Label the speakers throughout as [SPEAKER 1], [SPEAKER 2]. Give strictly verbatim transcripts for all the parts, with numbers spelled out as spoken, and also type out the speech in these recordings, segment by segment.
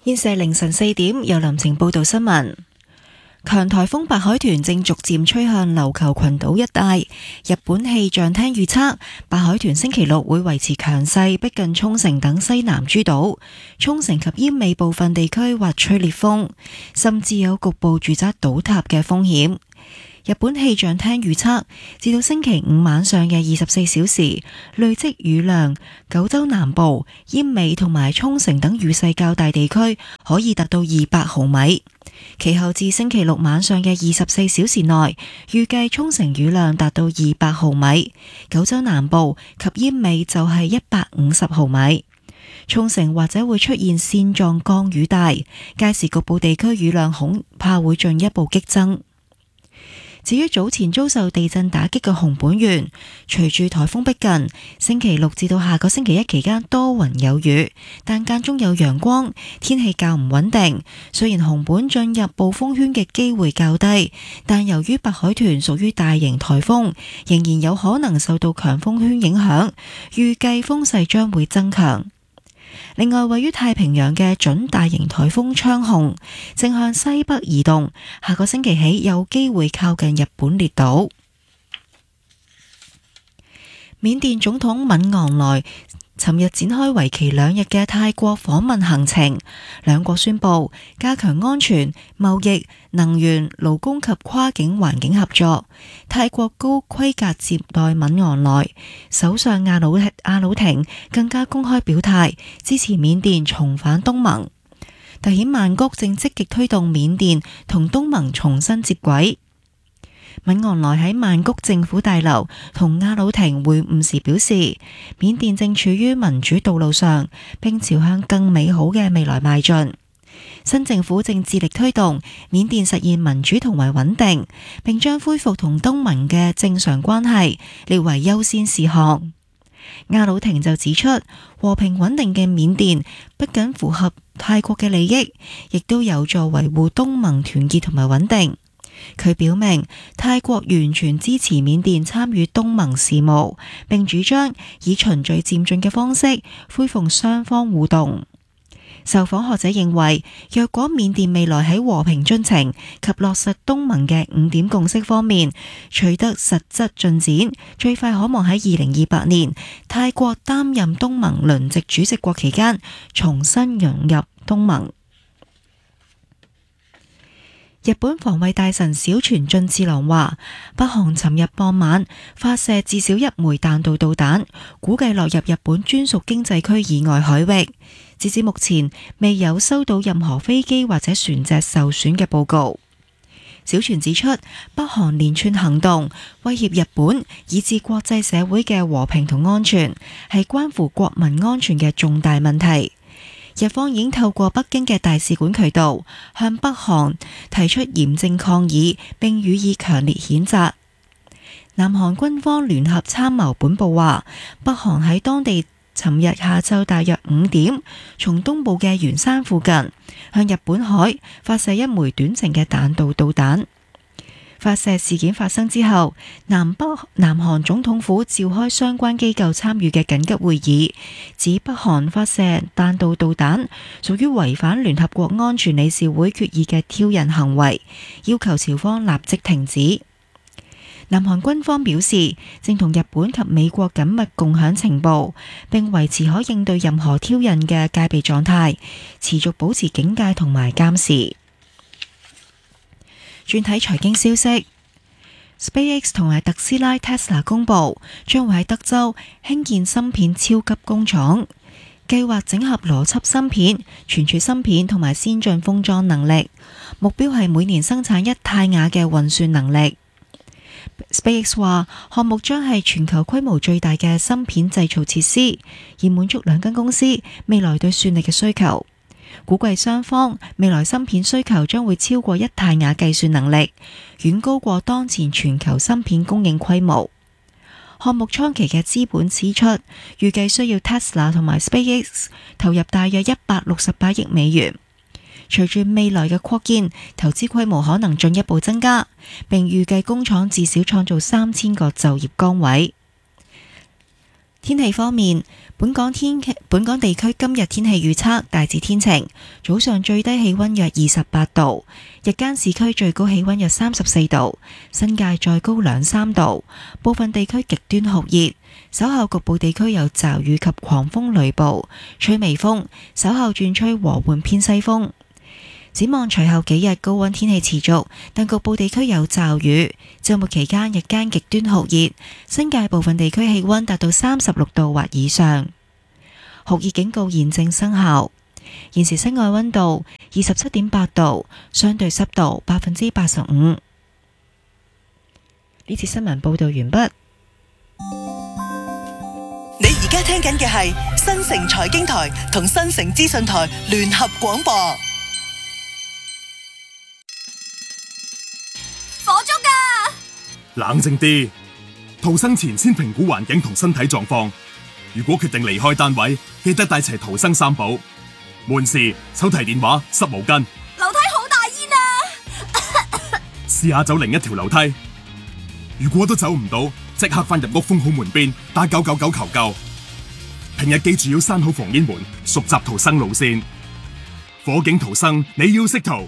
[SPEAKER 1] 現時凌晨四點，由林晴報道新聞。強颱風白海豚正逐漸吹向琉球群島一帶。日本氣象廳預測，白海豚星期六會維持強勢，逼近沖繩等西南諸島。沖繩及奄美部分地區或吹烈風，甚至有局部住宅倒塌嘅風險。日本氣象廳預測，至到星期五晚上嘅二十四小時累積雨量，九州南部、奄美同埋沖繩等雨勢較大地區可以達到二百毫米。其後至星期六晚上嘅二十四小時內，預計沖繩雨量達到二百毫米，九州南部及奄美就係一百五十毫米。沖繩或者會出現線狀降雨帶，屆時局部地區雨量恐怕會進一步激增。至於早前遭受地震打擊嘅熊本縣，隨住颱風逼近，星期六至到下個星期一期間多雲有雨，但間中有陽光，天氣較唔穩定。雖然熊本進入暴風圈嘅機會較低，但由於白海豚屬於大型颱風，仍然有可能受到強風圈影響，預計風勢將會增強。另外，位於太平洋嘅準大型颱風昌鴻正向西北移動，下個星期起有機會靠近日本列島。緬甸總統敏昂萊尋日展開為期兩日嘅泰國訪問行程，兩國宣布加強安全、貿易、能源、勞工及跨境環境合作。泰國高規格接待敏昂萊，首相阿魯阿魯廷更加公開表態支持緬甸重返東盟，凸顯曼谷正積極推動緬甸同東盟重新接軌。敏昂萊喺曼谷政府大樓同阿魯廷會晤時表示，緬甸正處於民主道路上，並朝向更美好嘅未來邁進。新政府正致力推動緬甸實現民主同埋穩定，並將恢復同東盟嘅正常關係列為優先事項。阿魯廷就指出，和平穩定嘅緬甸不僅符合泰國嘅利益，亦都有助維護東盟團結同埋穩定。佢表明，泰國完全支持緬甸參與東盟事務，並主張以循序漸進嘅方式恢復雙方互動。受訪學者認為，若果緬甸未來喺和平進程及落實東盟嘅五點共識方面取得實質進展，最快可望喺二零二八年泰國擔任東盟輪值主席國期間重新融入東盟。日本防衛大臣小泉進次郎話，北韓尋日傍晚發射至少一枚彈道導彈，估計落入日本專屬經濟區以外海域。截至目前，未有收到任何飛機或者船隻受損嘅報告。小泉指出，北韓連串行動威脅日本以至國際社會嘅和平同安全，係關乎國民安全嘅重大問題。日方已經透過北京嘅大使館渠道向北韓提出嚴正抗議，並予以強烈譴責。南韓軍方聯合參謀本部話，北韓喺當地尋日下晝大約五點，從東部嘅元山附近向日本海發射一枚短程嘅彈道導彈。發射事件發生之後，南北南韓總統府召開相關機構參與嘅緊急會議，指北韓發射彈道導彈屬於違反聯合國安全理事會決議嘅挑釁行為，要求朝方立即停止。南韓軍方表示，正同日本及美國緊密共享情報，並維持可應對任何挑釁嘅戒備狀態，持續保持警戒同埋監視。轉睇財經消息 ，SpaceX 同埋特斯拉 Tesla 公佈將會喺德州興建芯片超級工廠，計劃整合邏輯芯片、存儲芯片同埋先進封裝能力，目標係每年生產一太瓦嘅運算能力。SpaceX 話，項目將係全球規模最大嘅芯片製造設施，以滿足兩間公司未來對算力嘅需求。估計雙方未來芯片需求將會超過一太瓦計算能力，遠高過當前全球芯片供應規模。項目初期嘅資本支出預計需要 Tesla 同埋 SpaceX 投入大約一百六十八億美元。隨住未來嘅擴建，投資規模可能進一步增加，並預計工廠至少創造三千個就業崗位。 天氣方面，本港天氣本港地區今日天氣預測大致天晴，早上最低氣溫約二十八度，日間市區最高氣溫約三十四度，新界再高兩三度，部分地區極端酷熱，稍後局部地區有驟雨及狂風雷暴，吹微風，稍後轉吹和緩偏西風。展望隨後幾日高溫天氣持續，但局部地區有驟雨。週末期間日間極端酷熱，新界部分地區氣溫達到三十六度或以上。酷熱警告現正生效。現時室外溫度二十七點八度，相對濕度百分之八十五。呢次新聞報道完畢。
[SPEAKER 2] 你而家聽緊嘅係新城財經台同新城資訊台聯合廣播。
[SPEAKER 3] 冷靜啲，逃生前先評估環境同身體狀況。如果決定離開單位，記得帶齊逃生三寶：門匙、手提電話、濕毛巾。
[SPEAKER 4] 樓梯好大煙啊！
[SPEAKER 3] 試下走另一條樓梯。如果都走唔到，即刻返入屋封好門邊，打九九九求救。平日記住要閂好防煙門，熟習逃生路線。火警逃生，你要識逃。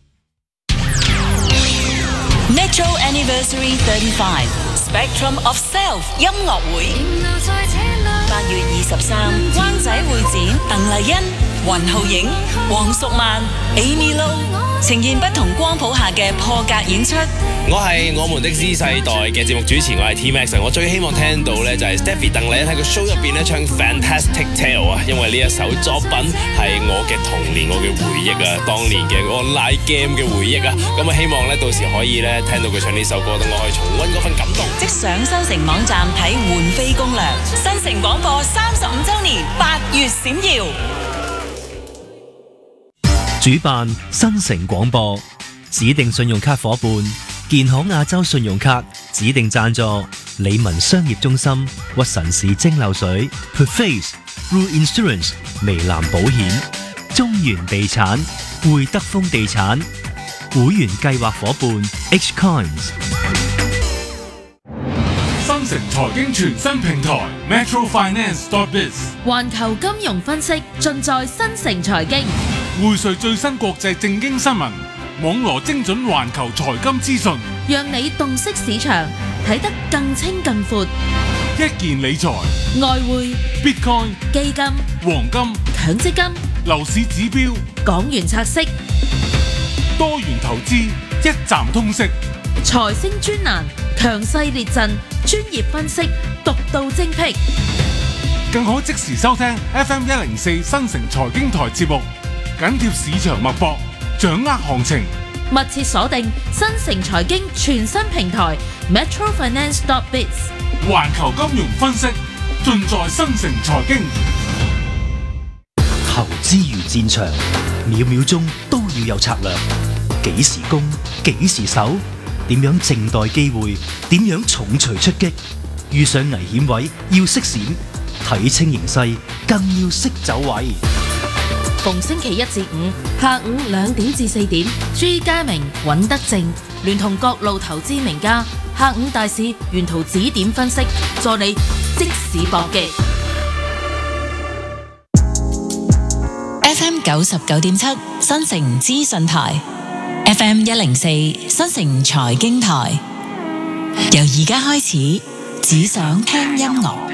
[SPEAKER 5] Metro Anniversary thirty-five Spectrum of Self 音樂會，八月二十三，灣仔會展，鄧麗欣、雲浩影、黃淑曼、Amy Lo 呈現不同光譜下嘅破格演出。
[SPEAKER 6] 我係我們的 Z 世代嘅節目主持，我係 T Max。我最希望聽到咧就係 Stephy 鄧麗欣喺個 show 入邊咧唱 Fantastic Tale 啊，因為呢一首作品係我嘅童年，我嘅回憶啊，當年嘅 online game 嘅回憶啊。咁啊，希望咧到時可以咧聽到佢唱呢首歌，等我可以重溫嗰份感動。
[SPEAKER 5] 即上新城網站睇換飛攻略，新城廣播三十五週年八月閃耀。
[SPEAKER 7] 主辦新城廣播，指定信用卡夥伴建行亞洲信用卡，指定贊助理文商業中心、屈臣氏蒸餾水、Perface、Blue Insurance、微藍保險、中原地產、會德豐地產，會員計劃夥伴 H Coins。
[SPEAKER 8] 新城財經全新平台 Metro Finance dot biz，
[SPEAKER 9] 環球金融分析盡在新城財經，
[SPEAKER 8] 匯萃最新國際政經新聞，網羅精準環球財金資訊，
[SPEAKER 9] 讓你洞悉市場，睇得更清更闊。
[SPEAKER 8] 一件理財、
[SPEAKER 9] 外匯、
[SPEAKER 8] Bitcoin、
[SPEAKER 9] 基金、
[SPEAKER 8] 黃金、
[SPEAKER 9] 強積金、
[SPEAKER 8] 樓市指標、
[SPEAKER 9] 港元拆息、
[SPEAKER 8] 多元投資，一站通識。
[SPEAKER 9] 財星專欄，強勢列陣，專業分析，獨到精闢，
[SPEAKER 8] 更可即時收聽 F M 一零四新城財經台節目，緊貼市場脈搏，掌握行情，
[SPEAKER 9] 密切鎖定新城財經全新平台 Metro Finance dot biz，
[SPEAKER 8] 環球金融分析盡在新城財經。
[SPEAKER 7] 投資如戰場，秒秒鐘都要有策略，幾時攻，幾時守，點樣靜待機會，點樣重錘出擊，遇上危險位要識閃，睇清形勢更要識走位。
[SPEAKER 9] 逢星期一至五下午兩點至四點，朱家明、尹德正聯同各路投資名家，下午大市沿途指點分析，助你即市搏擊。
[SPEAKER 5] F M 九十九點七新城資訊台 ，F M 一零四新城財經台，由而家開始，只想聽音樂。